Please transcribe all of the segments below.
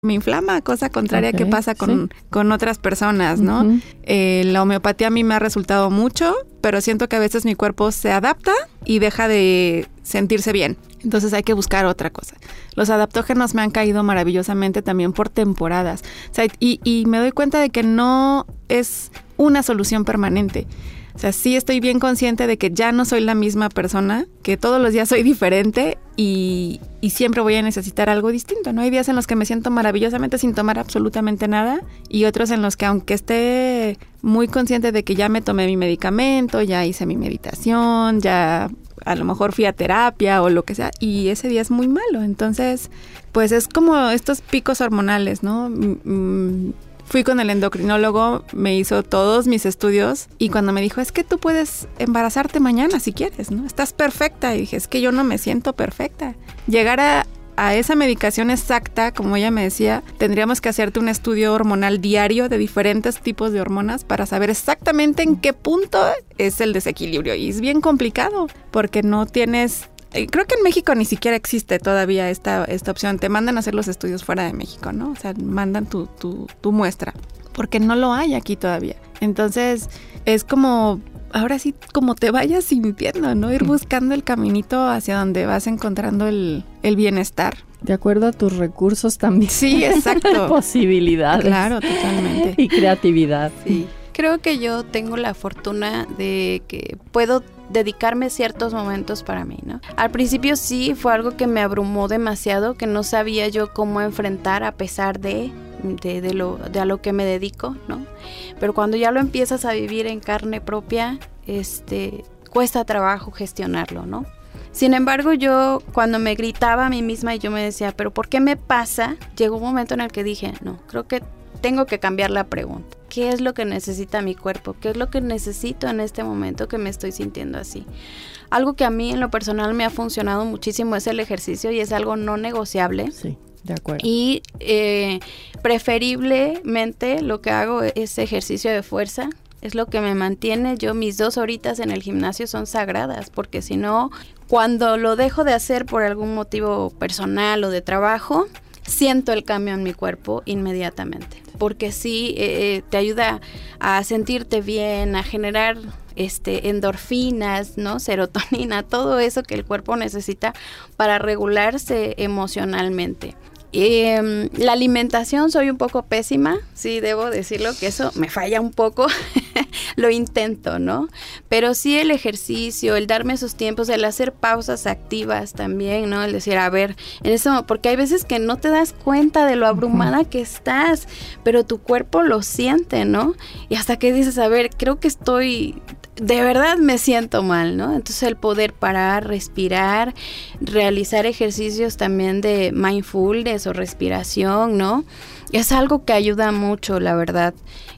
me inflama, cosa contraria que pasa con otras personas, ¿no? Uh-huh. La homeopatía a mí me ha resultado mucho, pero siento que a veces mi cuerpo se adapta y deja de sentirse bien. Entonces hay que buscar otra cosa. Los adaptógenos me han caído maravillosamente también por temporadas. O sea, y me doy cuenta de que no es una solución permanente. O sea, sí estoy bien consciente de que ya no soy la misma persona, que todos los días soy diferente y siempre voy a necesitar algo distinto, ¿no? Hay días en los que me siento maravillosamente sin tomar absolutamente nada y otros en los que aunque esté muy consciente de que ya me tomé mi medicamento, ya hice mi meditación, ya a lo mejor fui a terapia o lo que sea, y ese día es muy malo. Entonces, pues es como estos picos hormonales, ¿no? Fui con el endocrinólogo, me hizo todos mis estudios y cuando me dijo, es que tú puedes embarazarte mañana si quieres, ¿no? Estás perfecta. Y dije, es que yo no me siento perfecta. Llegar a esa medicación exacta, como ella me decía, tendríamos que hacerte un estudio hormonal diario de diferentes tipos de hormonas para saber exactamente en qué punto es el desequilibrio. Y es bien complicado porque no tienes... Creo que en México ni siquiera existe todavía esta opción. Te mandan a hacer los estudios fuera de México, ¿no? O sea, mandan tu muestra, porque no lo hay aquí todavía. Entonces, es como, ahora sí, como te vayas sintiendo, ¿no? Ir buscando el caminito hacia donde vas encontrando el bienestar. De acuerdo a tus recursos también. Sí, exacto. Posibilidades. Claro, totalmente. Y creatividad. Sí. Creo que yo tengo la fortuna de que puedo dedicarme ciertos momentos para mí, ¿no? Al principio sí fue algo que me abrumó demasiado, que no sabía yo cómo enfrentar a pesar de a lo que me dedico, ¿no? Pero cuando ya lo empiezas a vivir en carne propia, cuesta trabajo gestionarlo, ¿no? Sin embargo, yo cuando me gritaba a mí misma y yo me decía, ¿pero por qué me pasa? Llegó un momento en el que dije, no, creo que tengo que cambiar la pregunta. ¿Qué es lo que necesita mi cuerpo? ¿Qué es lo que necesito en este momento que me estoy sintiendo así? Algo que a mí en lo personal me ha funcionado muchísimo es el ejercicio y es algo no negociable. Sí, de acuerdo. Y preferiblemente lo que hago es ejercicio de fuerza. Es lo que me mantiene. Yo mis 2 horitas en el gimnasio son sagradas, porque si no, cuando lo dejo de hacer por algún motivo personal o de trabajo, siento el cambio en mi cuerpo inmediatamente, porque sí te ayuda a sentirte bien, a generar endorfinas, ¿no? Serotonina, todo eso que el cuerpo necesita para regularse emocionalmente. La alimentación soy un poco pésima, sí, debo decirlo que eso me falla un poco, lo intento, ¿no? Pero sí el ejercicio, el darme esos tiempos, el hacer pausas activas también, ¿no? El decir, a ver, en eso, porque hay veces que no te das cuenta de lo abrumada que estás, pero tu cuerpo lo siente, ¿no? Y hasta que dices, a ver, creo que de verdad me siento mal, ¿no? Entonces el poder parar, respirar, realizar ejercicios también de mindfulness o respiración, ¿no? Es algo que ayuda mucho, la verdad.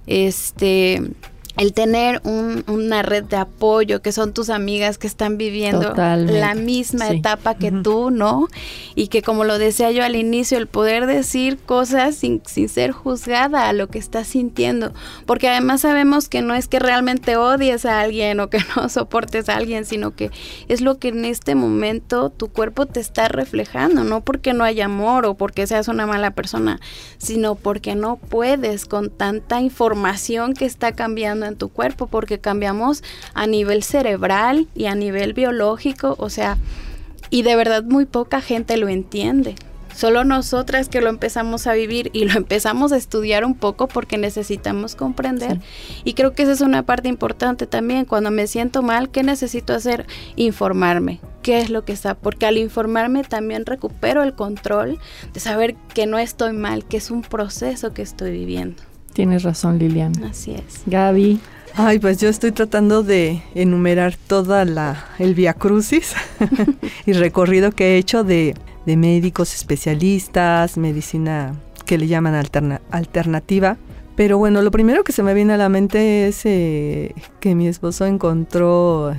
El tener una red de apoyo, que son tus amigas que están viviendo totalmente la misma etapa que tú, ¿no? Y que, como lo decía yo al inicio, el poder decir cosas sin ser juzgada a lo que estás sintiendo, porque además sabemos que no es que realmente odies a alguien o que no soportes a alguien, sino que es lo que en este momento tu cuerpo te está reflejando, no porque no haya amor o porque seas una mala persona, sino porque no puedes con tanta información que está cambiando en tu cuerpo, porque cambiamos a nivel cerebral y a nivel biológico, o sea, y de verdad muy poca gente lo entiende. Solo nosotras que lo empezamos a vivir y lo empezamos a estudiar un poco porque necesitamos comprender. Sí. Y creo que esa es una parte importante también. Cuando me siento mal, ¿qué necesito hacer? Informarme. ¿Qué es lo que está? Porque al informarme también recupero el control de saber que no estoy mal, que es un proceso que estoy viviendo. Tienes razón, Liliana. Así es. Gaby. Ay, pues yo estoy tratando de enumerar toda el viacrucis y recorrido que he hecho de médicos especialistas, medicina que le llaman alternativa. Pero bueno, lo primero que se me viene a la mente es que mi esposo encontró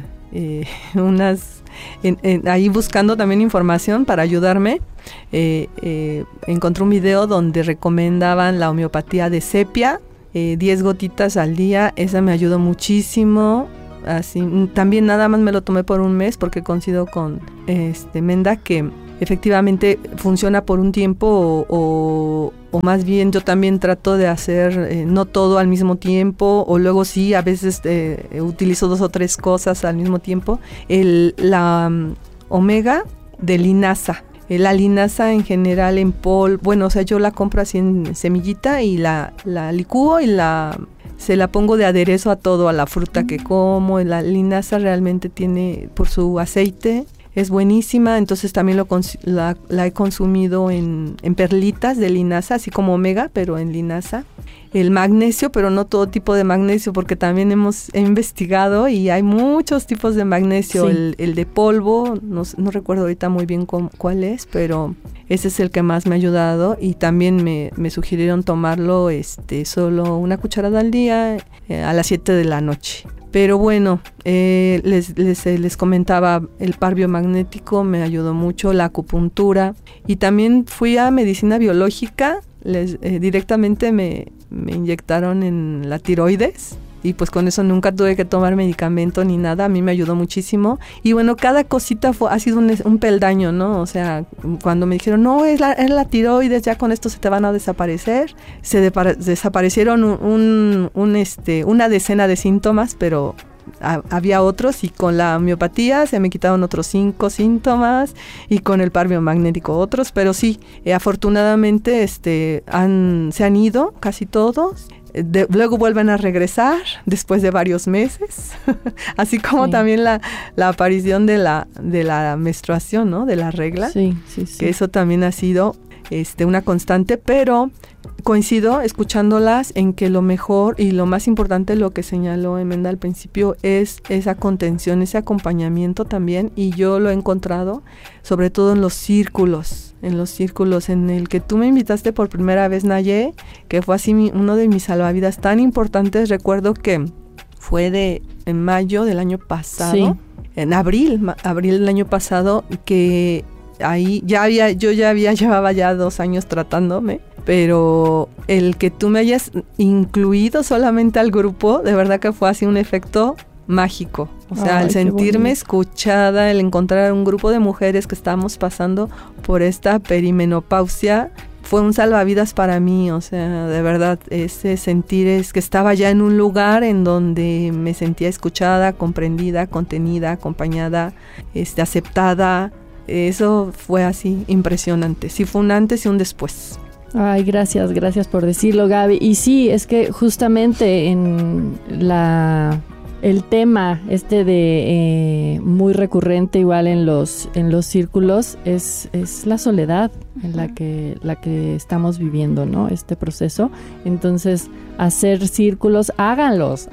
ahí buscando también información para ayudarme. Encontré un video donde recomendaban la homeopatía de sepia, 10 gotitas al día. Esa me ayudó muchísimo. Así, también nada más me lo tomé por un mes porque coincido con Menda que efectivamente funciona por un tiempo o más bien yo también trato de hacer no todo al mismo tiempo, o luego sí, a veces utilizo 2 o 3 cosas al mismo tiempo. La omega de linaza. La linaza en general en polvo, bueno, o sea, yo la compro así en semillita y la licúo y se la pongo de aderezo a todo, a la fruta que como. La linaza realmente tiene, por su aceite, es buenísima, entonces también la he consumido en perlitas de linaza, así como omega, pero en linaza. El magnesio, pero no todo tipo de magnesio, porque también he investigado y hay muchos tipos de magnesio. Sí. El de polvo, no recuerdo ahorita muy bien cuál es, pero ese es el que más me ha ayudado, y también me sugirieron tomarlo solo una cucharada al día a las 7 de la noche. Pero bueno, les comentaba, el par biomagnético me ayudó mucho, la acupuntura, y también fui a medicina biológica. Directamente me inyectaron en la tiroides, y pues con eso nunca tuve que tomar medicamento ni nada. A mí me ayudó muchísimo, y bueno, cada cosita ha sido un peldaño, ¿no? O sea, cuando me dijeron, no, es la tiroides, ya con esto se te van a desaparecer, desaparecieron una decena de síntomas, pero había otros, y con la homeopatía se me quitaron otros 5 síntomas, y con el par biomagnético otros, pero sí, afortunadamente se han ido casi todos. Luego vuelven a regresar después de varios meses, así como también la aparición de la menstruación, ¿no? De la regla, sí. Que eso también ha sido una constante, pero coincido escuchándolas en que lo mejor y lo más importante, lo que señaló Emenda al principio, es esa contención, ese acompañamiento también, y yo lo he encontrado sobre todo en los círculos en el que tú me invitaste por primera vez, Naye, que fue así uno de mis salvavidas tan importantes. Recuerdo que fue en mayo del año pasado, sí. En abril del año pasado, que ahí llevaba ya 2 años tratándome, pero el que tú me hayas incluido solamente al grupo, de verdad que fue así un efecto mágico. O sea, el sentirme escuchada, el encontrar un grupo de mujeres que estábamos pasando por esta perimenopausia, fue un salvavidas para mí. O sea, de verdad, ese sentir es que estaba ya en un lugar en donde me sentía escuchada, comprendida, contenida, acompañada, aceptada. Eso fue así impresionante. Sí, fue un antes y un después. Ay, gracias por decirlo, Gaby. Y sí, es que justamente en el tema de muy recurrente igual en los círculos es la soledad en la que estamos viviendo, ¿no? Este proceso. Entonces, hacer círculos, háganlos.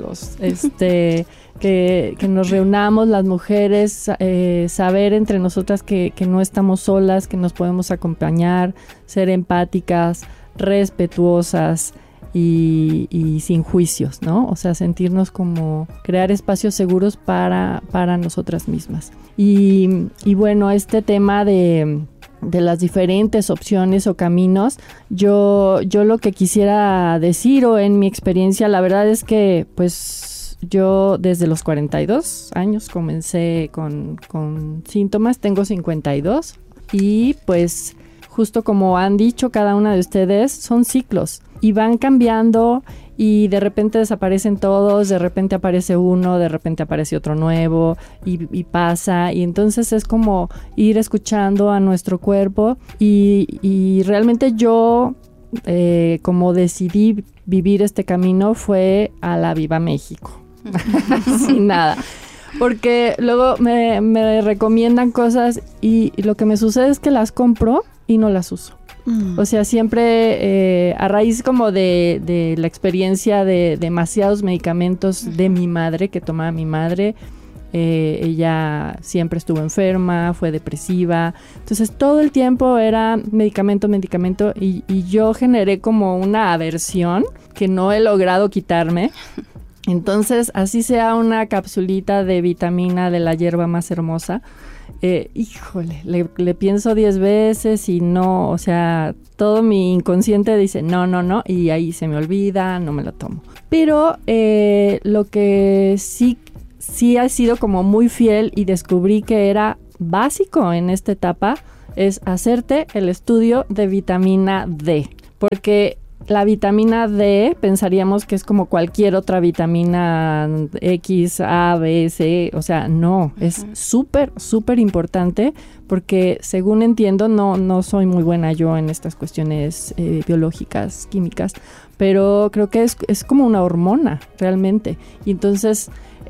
Que nos reunamos las mujeres, saber entre nosotras que no estamos solas, que nos podemos acompañar, ser empáticas, respetuosas y sin juicios, ¿no? O sea, sentirnos como crear espacios seguros para nosotras mismas. Y bueno, este tema de las diferentes opciones o caminos, yo lo que quisiera decir, o en mi experiencia, la verdad es que pues yo desde los 42 años comencé con síntomas, tengo 52, y pues justo como han dicho cada una de ustedes, son ciclos y van cambiando, y de repente desaparecen todos, de repente aparece uno, de repente aparece otro nuevo, y pasa, y entonces es como ir escuchando a nuestro cuerpo, y realmente yo como decidí vivir este camino fue a la Viva México. Sin nada, porque luego me recomiendan cosas y lo que me sucede es que las compro y no las uso. O sea, siempre a raíz como de la experiencia de demasiados medicamentos de mi madre, que tomaba mi madre. Ella siempre estuvo enferma, fue depresiva, entonces todo el tiempo era medicamento, y yo generé como una aversión que no he logrado quitarme. Entonces, así sea una capsulita de vitamina de la hierba más hermosa, híjole, le pienso 10 veces y no, o sea, todo mi inconsciente dice no, y ahí se me olvida, no me lo tomo. Pero lo que sí ha sido como muy fiel y descubrí que era básico en esta etapa es hacerte el estudio de vitamina D, porque la vitamina D pensaríamos que es como cualquier otra vitamina X, A, B, C, o sea, no, es súper, súper importante porque según entiendo, no soy muy buena yo en estas cuestiones biológicas, químicas, pero creo que es como una hormona realmente. Y entonces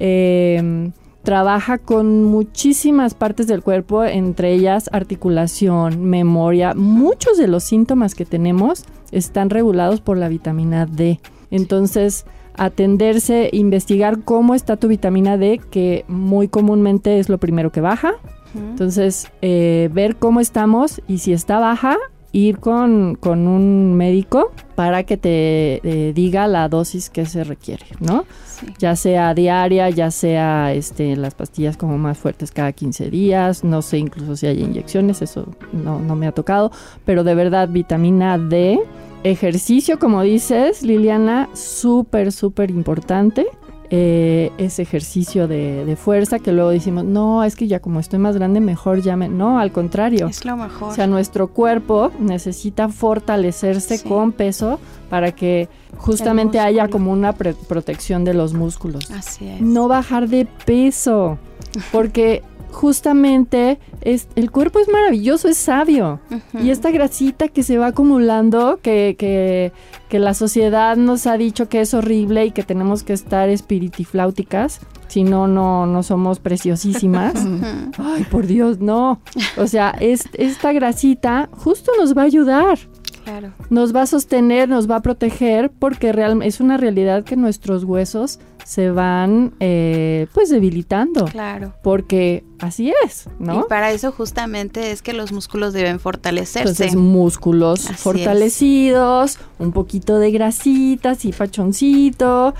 trabaja con muchísimas partes del cuerpo, entre ellas articulación, memoria. Muchos de los síntomas que tenemos están regulados por la vitamina D. Entonces, atenderse, investigar cómo está tu vitamina D, que muy comúnmente es lo primero que baja. Entonces, ver cómo estamos y si está baja, ir con un médico para que te diga la dosis que se requiere, ¿no? Sí. Ya sea diaria, ya sea las pastillas como más fuertes cada 15 días, no sé incluso si hay inyecciones, eso no me ha tocado, pero de verdad vitamina D, ejercicio como dices Liliana, súper, súper importante. Ese ejercicio de fuerza que luego decimos, no, es que ya como estoy más grande, mejor no, al contrario. Es lo mejor. O sea, nuestro cuerpo necesita fortalecerse con peso para que justamente haya como una protección de los músculos. Así es. No bajar de peso, porque justamente el cuerpo es maravilloso, es sabio. Y esta grasita que se va acumulando, que la sociedad nos ha dicho que es horrible y que tenemos que estar espiritifláuticas, si no somos preciosísimas. Ay, por Dios, no. O sea, esta grasita justo nos va a ayudar. Claro. Nos va a sostener, nos va a proteger, porque es una realidad que nuestros huesos se van pues debilitando. Claro. Porque así es, ¿no? Y para eso justamente es que los músculos deben fortalecerse. Entonces músculos así fortalecidos, un poquito de grasita, así pachoncito,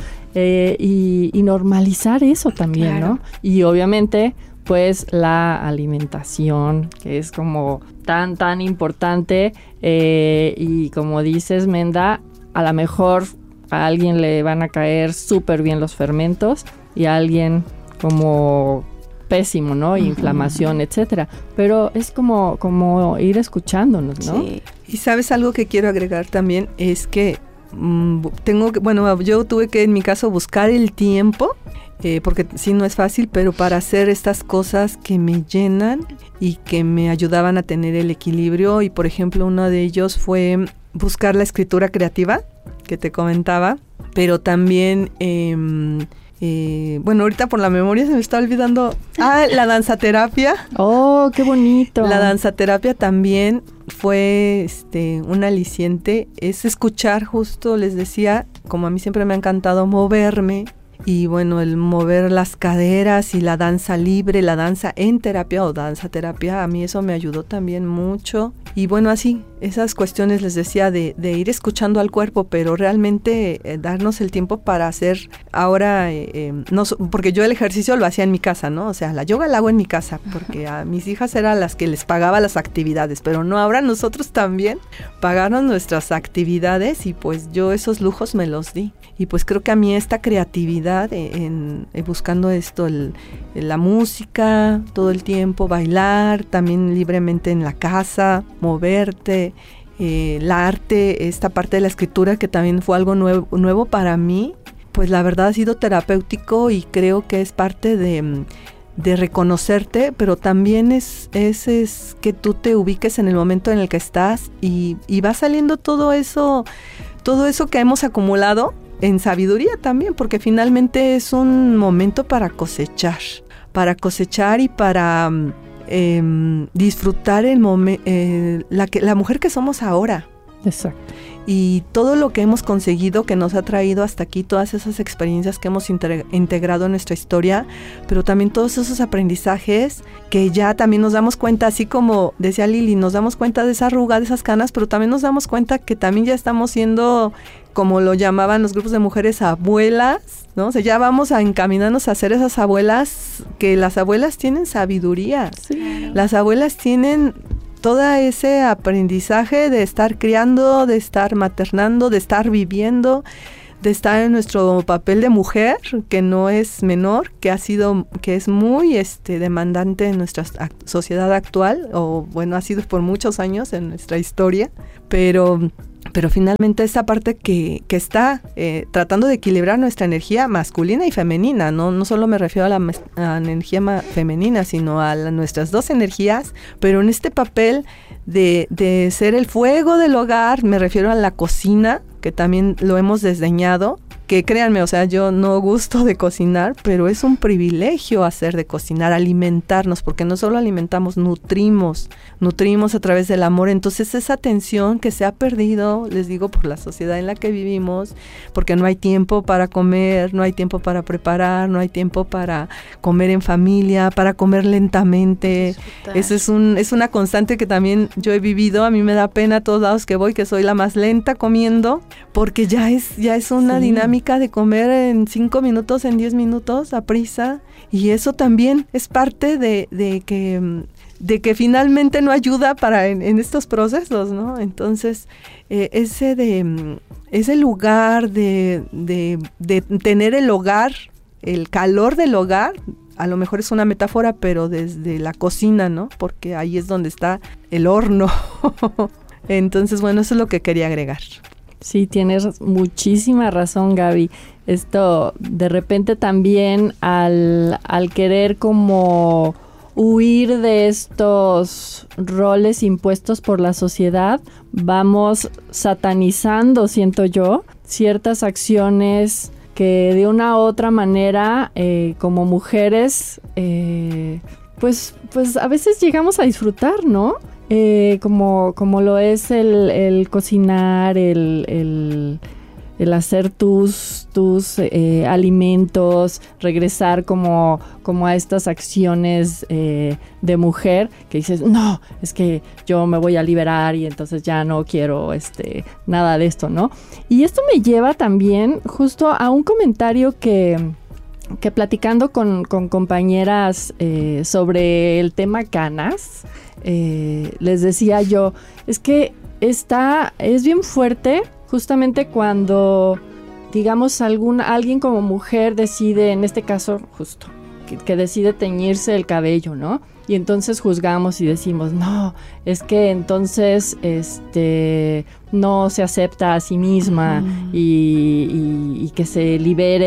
y normalizar eso también, claro, ¿no? Y obviamente pues la alimentación, que es como tan importante, y como dices, Menda, a lo mejor a alguien le van a caer súper bien los fermentos y a alguien como pésimo, ¿no? Inflamación, etcétera. Pero es como ir escuchándonos, ¿no? Sí. Y sabes, algo que quiero agregar también es que yo tuve que en mi caso buscar el tiempo, porque sí no es fácil, pero para hacer estas cosas que me llenan y que me ayudaban a tener el equilibrio. Y por ejemplo, uno de ellos fue buscar la escritura creativa que te comentaba, pero también ahorita por la memoria se me está olvidando la danzaterapia. ¡Oh, qué bonito! La danzaterapia también fue un aliciente, es escuchar, justo les decía, como a mí siempre me ha encantado moverme, y bueno, el mover las caderas y la danza libre, la danza en terapia o danzaterapia, a mí eso me ayudó también mucho. Y bueno, así, esas cuestiones les decía de ir escuchando al cuerpo, pero realmente darnos el tiempo para hacer ahora, porque yo el ejercicio lo hacía en mi casa, ¿no? O sea, la yoga la hago en mi casa, porque a mis hijas eran las que les pagaba las actividades, pero no, ahora nosotros también pagaron nuestras actividades y pues yo esos lujos me los di. Y pues creo que a mí esta creatividad en buscando esto, la música todo el tiempo, bailar también libremente en la casa, moverte, el arte, esta parte de la escritura que también fue algo nuevo para mí, pues la verdad ha sido terapéutico y creo que es parte de reconocerte, pero también es que tú te ubiques en el momento en el que estás y va saliendo todo eso que hemos acumulado en sabiduría también, porque finalmente es un momento para cosechar y para disfrutar la mujer que somos ahora. Exacto. Y todo lo que hemos conseguido, que nos ha traído hasta aquí, todas esas experiencias que hemos integrado en nuestra historia, pero también todos esos aprendizajes que ya también nos damos cuenta, así como decía Lili, nos damos cuenta de esa arruga, de esas canas, pero también nos damos cuenta que también ya estamos siendo, como lo llamaban los grupos de mujeres, abuelas, ¿no? O sea, ya vamos a encaminarnos a ser esas abuelas, que las abuelas tienen sabiduría. Sí. Las abuelas tienen todo ese aprendizaje de estar criando, de estar maternando, de estar viviendo, estar en nuestro papel de mujer, que no es menor, que es muy demandante en nuestra sociedad actual, o bueno, ha sido por muchos años en nuestra historia, pero finalmente esa parte que está tratando de equilibrar nuestra energía masculina y femenina, no solo me refiero a la energía femenina, sino a nuestras dos energías, pero en este papel de ser el fuego del hogar, me refiero a la cocina, que también lo hemos desdeñado, que créanme, o sea, yo no gusto de cocinar, pero es un privilegio hacer de cocinar, alimentarnos, porque no solo alimentamos, nutrimos a través del amor. Entonces esa tensión que se ha perdido, les digo, por la sociedad en la que vivimos, porque no hay tiempo para comer, no hay tiempo para preparar, no hay tiempo para comer en familia, para comer lentamente. Eso es una constante que también yo he vivido. A mí me da pena a todos lados que voy, que soy la más lenta comiendo, porque ya es una dinámica de comer en 5 minutos, en 10 minutos, a prisa, y eso también es parte de que finalmente no ayuda en estos procesos, ¿no? Entonces, ese lugar de tener el hogar, el calor del hogar, a lo mejor es una metáfora, pero desde la cocina, ¿no? Porque ahí es donde está el horno. Entonces, bueno, eso es lo que quería agregar. Sí, tienes muchísima razón, Gaby. Esto, de repente también al querer como huir de estos roles impuestos por la sociedad, vamos satanizando, siento yo, ciertas acciones que de una u otra manera, como mujeres, pues a veces llegamos a disfrutar, ¿no? Como lo es el cocinar, el hacer tus alimentos, regresar como a estas acciones de mujer que dices, no, es que yo me voy a liberar y entonces ya no quiero nada de esto, ¿no? Y esto me lleva también justo a un comentario que platicando con compañeras sobre el tema canas, les decía yo, es que es bien fuerte justamente cuando, digamos, alguien como mujer decide, en este caso justo, que decide teñirse el cabello, ¿no? Y entonces juzgamos y decimos, no, es que entonces no se acepta a sí misma y que se libere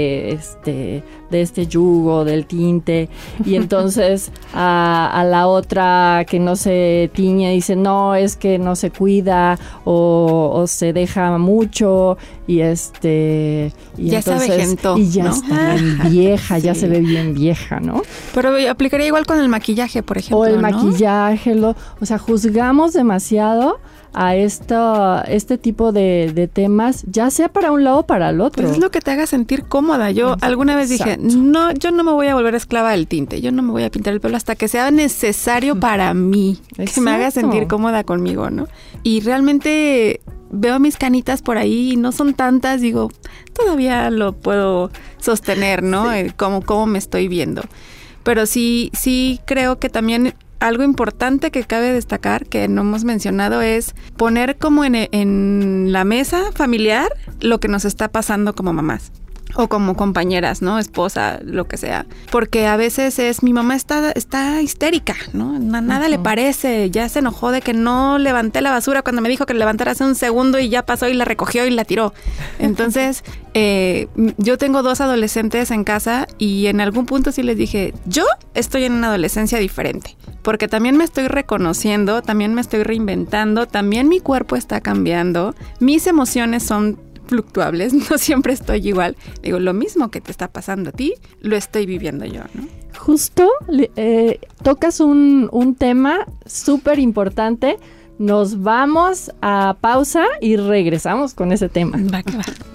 de este yugo, del tinte. Y entonces a la otra que no se tiñe dice, no, es que no se cuida o se deja mucho y ya entonces, se avejentó, y ya ¿no? está bien vieja, Sí. ya se ve bien vieja, ¿no? Pero aplicaría igual con el maquillaje, por ejemplo, O el ¿no? maquillaje, o sea, juzgamos demasiado a este tipo de temas, ya sea para un lado o para el otro. Pues es lo que te haga sentir cómoda. Yo alguna vez dije, no, yo no me voy a volver esclava del tinte, yo no me voy a pintar el pelo hasta que sea necesario para mí, que me haga sentir cómoda conmigo, ¿no? Y realmente veo mis canitas por ahí y no son tantas, digo, todavía lo puedo sostener, ¿no? Sí. Cómo me estoy viendo. Pero sí creo que también algo importante que cabe destacar, que no hemos mencionado, es poner como en la mesa familiar lo que nos está pasando como mamás. O como compañeras, ¿no? Esposa, lo que sea. Porque a veces mi mamá está histérica, ¿no? Nada le parece. Ya se enojó de que no levanté la basura cuando me dijo que la levantara hace un segundo y ya pasó y la recogió y la tiró. Entonces, yo tengo 2 adolescentes en casa y en algún punto sí les dije, yo estoy en una adolescencia diferente. Porque también me estoy reconociendo, también me estoy reinventando, también mi cuerpo está cambiando, mis emociones son fluctuables, no siempre estoy igual. Digo, lo mismo que te está pasando a ti, lo estoy viviendo yo, ¿no? Justo tocas un tema súper importante. Nos vamos a pausa y regresamos con ese tema. Va que va.